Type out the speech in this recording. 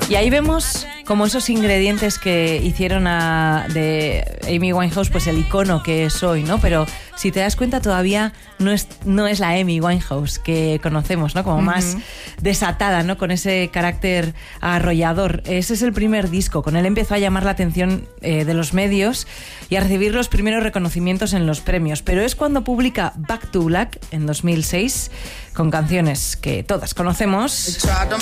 Y ahí vemos como esos ingredientes que hicieron de Amy Winehouse, pues el icono que es hoy, ¿no? Pero si te das cuenta todavía no es la Amy Winehouse que conocemos, ¿no? Como más desatada, ¿no? Con ese carácter arrollador. Ese es el primer disco. Con él empezó a llamar la atención de los medios y a recibir los primeros reconocimientos en los premios. Pero es cuando publica Back to Black en 2006, con canciones que todas conocemos.